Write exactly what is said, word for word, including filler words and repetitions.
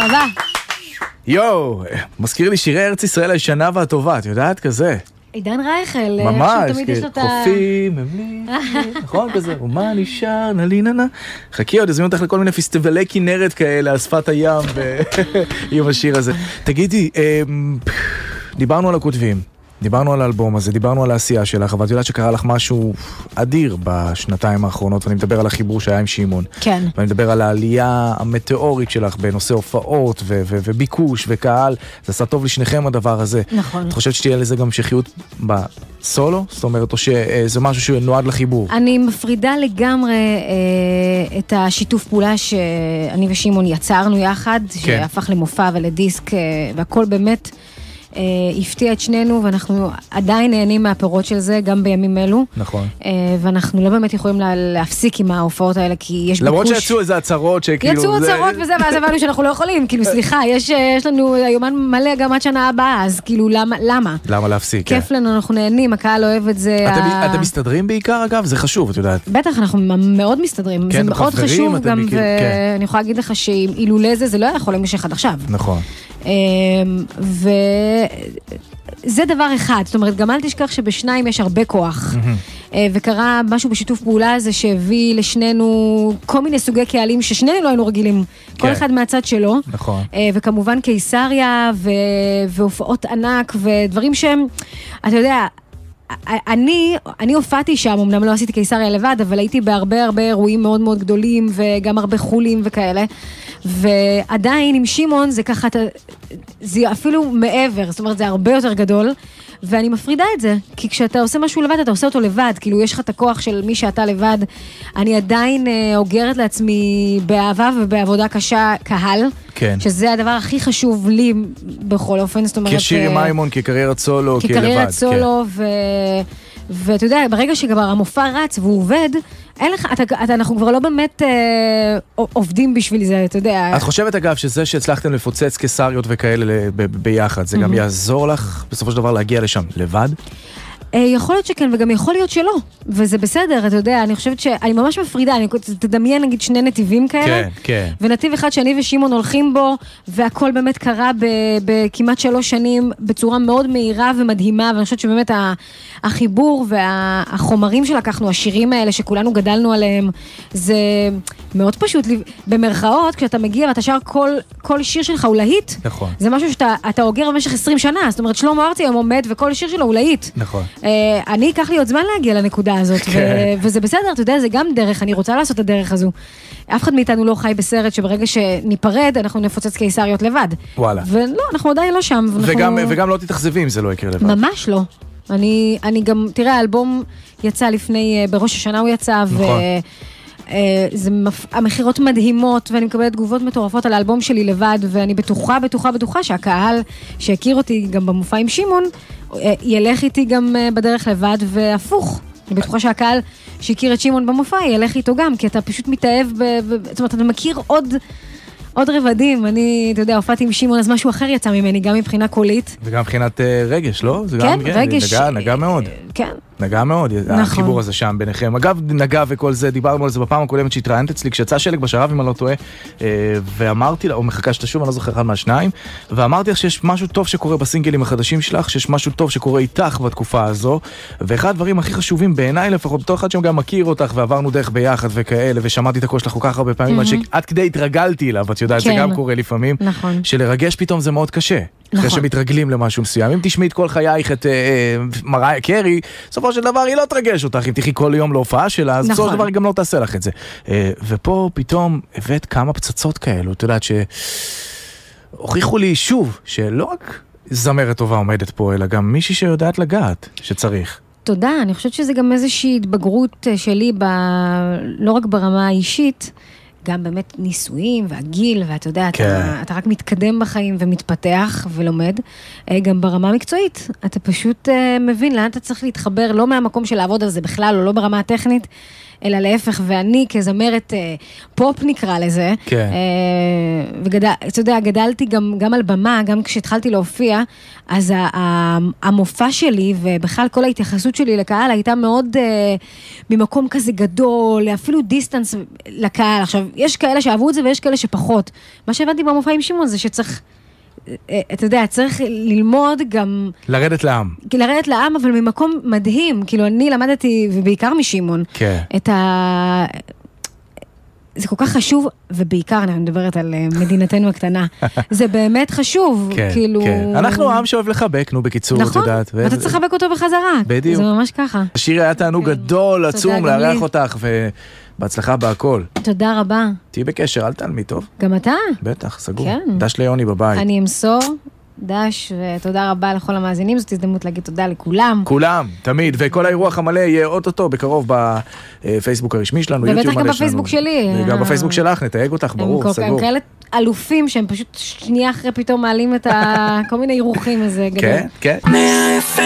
רבה. יואו, מזכיר לי שירי ארץ ישראל הישנה והטובה, את יודעת כזה? עידן רייכל, ממש, חופים, הם לי, נכון כזה, ומה נשאר, נלי ננה. חכי עוד, הזמינו אותך לכל מיני פסטיבלי כנרת כאלה, על שפת הים, עם השיר הזה. תגידי, דיברנו על הכותבים, דיברנו על האלבום הזה, דיברנו על העשייה שלך, אבל את יודעת שקרה לך משהו אדיר בשנתיים האחרונות, ואני מדבר על החיבור שהיה עם שימון. כן. ואני מדבר על העלייה המטאורית שלך בנושא הופעות ו- ו- וביקוש וקהל. זה עשה טוב לשניכם הדבר הזה. נכון. את חושבת שתהיה לזה גם המשכיות בסולו? זאת אומרת, או שזה משהו שנועד לחיבור? אני מפרידה לגמרי אה, את השיתוף פעולה שאני ושימון יצרנו יחד, כן. שהפך למופע ולדיסק, אה, והכל באמת הפתיע את שנינו, ואנחנו עדיין נהנים מהפירות של זה, גם בימים אלו. נכון. ואנחנו לא באמת יכולים להפסיק עם ההופעות האלה, כי יש ביקוש. למרות שיצאו איזה הצהרות שכאילו... יצאו הצהרות וזה, ואז הבנו שאנחנו לא יכולים. כאילו, סליחה, יש לנו יומן מלא גם עד שנה הבאה, אז כאילו, למה? למה להפסיק? כיף לנו, אנחנו נהנים, הקהל אוהב את זה. אתם מסתדרים בעיקר, אגב? זה חשוב, את יודעת. בטח, אנחנו מאוד מסתדרים. זה מאוד חשוב גם, ואני יכולה להגיד לך שאילולא זה, זה לא היה יכול להמשיך עד עכשיו. נכון. וזה דבר אחד, זאת אומרת, גם אל תשכח שבשניים יש הרבה כוח, וקרה משהו בשיתוף פעולה הזה שהביא לשנינו כל מיני סוגי קהלים ששנינו לא היינו רגילים, כל אחד מהצד שלו, וכמובן קיסריה והופעות ענק ודברים שהם, אתה יודע, אני, אני הופעתי שם, אמנם לא עשיתי קיסריה לבד, אבל הייתי בהרבה הרבה אירועים מאוד מאוד גדולים, וגם הרבה חולים וכאלה, ועדיין עם שימון זה ככה, זה אפילו מעבר, זאת אומרת זה הרבה יותר גדול, ואני מפרידה את זה, כי כשאתה עושה משהו לבד, אתה עושה אותו לבד, כאילו יש לך את הכוח של מי שאתה לבד, אני עדיין אה, אוגרת לעצמי באהבה ובעבודה קשה קהל, כן. שזה הדבר הכי חשוב לי בכל אופן, זאת אומרת... כשיר עם מיימון, כקריירת סולו, כלבד. כקריירת סולו, כן. ו... ואתה יודע, ברגע שכבר המופע רץ והוא עובד, אין לך, אתה, אתה, אנחנו כבר לא באמת אה, עובדים בשביל זה, אתה יודע. את חושבת אגב שזה שהצלחתם לפוצץ קיסריות וכאלה ב- ב- ביחד, זה mm-hmm. גם יעזור לך בסופו של דבר להגיע לשם לבד? יכול להיות שכן, וגם יכול להיות שלא, וזה בסדר, אתה יודע, אני חושבת שאני ממש מפרידה, אני תדמיין נגיד שני נתיבים כאלה, כן, כן. ונתיב אחד שאני ושימון הולכים בו, והכל באמת קרה בכמעט שלוש שנים, בצורה מאוד מהירה ומדהימה, ואני חושבת שבאמת החיבור והחומרים שלקחנו, השירים האלה שכולנו גדלנו עליהם, זה מאוד פשוט, במרכאות, כשאתה מגיע ואתה שר כל, כל שיר שלך הוא להיט, נכון. זה משהו שאתה אוגר במשך עשרים שנה, זאת אומרת, שלמה ארצי היום עומד וכל שיר שלו הוא להיט. נכון. אני אקח לי עוד זמן להגיע לנקודה הזאת, וזה בסדר, אתה יודע, זה גם דרך, אני רוצה לעשות את הדרך הזו. אף אחד מאיתנו לא חי בסרט שברגע שניפרד, אנחנו נפוצץ קיסריות לבד. וואלה. ולא, אנחנו עדיין לא שם. וגם לא תתאכזבים, זה לא יקרה לבד. ממש לא. אני גם, תראה, האלבום יצא לפני, בראש השנה הוא יצא, ו... זה המחירות מדהימות, ואני מקבלת תגובות מטורפות על האלבום שלי לבד, ואני בטוחה, בטוחה, בטוחה שהקהל שהכיר אותי גם במופע עם שימון, ילך איתי גם בדרך לבד, והפוך. אני בטוחה שהקהל שהכיר את שימון במופע, ילך איתו גם, כי אתה פשוט מתאהב, זאת אומרת, אתה מכיר עוד... עוד רבדים, אני, אתה יודע, הופעתי עם שימון, אז משהו אחר יצא ממני, גם מבחינה קולית. וגם מבחינת רגש, לא? זה כן, גם, רגש. נגע, נגע מאוד. כן. נגע מאוד, נכון. החיבור הזה שם ביניכם. אגב, נגע וכל זה, דיברנו על זה בפעם הקודמת שהתראיינת אצלי, כשיצא שלג בשרב, אם אני לא טועה, ואמרתי לה, או מחכה שאתה שוב, אני לא זוכר אחד מהשניים, ואמרתי לך שיש משהו טוב שקורה בסינגלים החדשים שלך, שיש משהו טוב שקורה איתך בתקופה הזו, ואחד הדברים הכי חשובים בעיניי, לפחות בתור אחד שגם מכיר אותך, ועברנו דרך ביחד וכאלה, ושמעתי את הקול שלך כל כך הרבה פעמים, עד כדי התרגלתי אליו, את יודעת, זה גם קורה לפעמים, שלרגש פתאום זה מאוד קשה. אחרי שמתרגלים למשהו מסוים. אם תשמעי את כל חייך את מריה קרי, בסופו של דבר היא לא תרגש אותך, אם תחי כל יום להופעה שלה, אז בסופו של דבר היא גם לא תעשה לך את זה. ופה פתאום הבאת כמה פצצות כאלו, את יודעת שהוכיחו לי שוב, שלא רק זמרת טובה עומדת פה, אלא גם מישהי שיודעת לגעת, שצריך. תודה, אני חושבת שזה גם איזושהי התבגרות שלי, לא רק ברמה האישית, גם באמת ניסויים והגיל, ואתה יודע, כן. אתה, אתה רק מתקדם בחיים ומתפתח ולומד, גם ברמה המקצועית. אתה פשוט מבין לאן אתה צריך להתחבר, לא מהמקום של לעבוד על זה בכלל, או לא ברמה הטכנית, אלא להפך, ואני כזמרת פופ נקרא לזה, כן. ואתה יודע, גדלתי גם, גם על במה, גם כשהתחלתי להופיע, אז המופע שלי, ובכלל כל ההתייחסות שלי לקהל, הייתה מאוד ממקום כזה גדול, אפילו דיסטנס לקהל. עכשיו, יש כאלה שאהבו את זה ויש כאלה שפחות. מה שהבנתי במופע עם שמעון זה שצריך, אתה יודע, צריך ללמוד גם... לרדת לעם. לרדת לעם, אבל ממקום מדהים. כאילו, אני למדתי, ובעיקר משמעון, כן. את ה... זה כל כך חשוב, ובעיקר אני מדברת על מדינתנו הקטנה. זה באמת חשוב. כן, כאילו... כן. אנחנו עם שאוהב לחבק, נו, בקיצור, את נכון, יודעת. ואתה צריך לחבק אותו בחזרה. בדיוק. זה ממש ככה. שירי, היה תענוג גדול, עצום, לארח אותך, ובהצלחה בהכל. תודה רבה. תהי בקשר, אל תעלמי, טוב? גם אתה? בטח, סגור. כן. דש ליוני בבית. אני אמסור, דש, ותודה רבה לכל המאזינים, זאת הזדמנות להגיד תודה לכולם. כולם, תמיד, וכל האירוח המלא יהיה אוטוטו בקרוב בפייסבוק הרשמי שלנו, יוטיוב מלא שלנו. ובטח גם בפייסבוק שלי. וגם בפייסבוק שלך, נתייג אותך, ברור, סגור. הם כאלה אלופים שהם פשוט שנייה אחרי פתאום מעלים את כל מיני אירוחים הזה. כן, כן.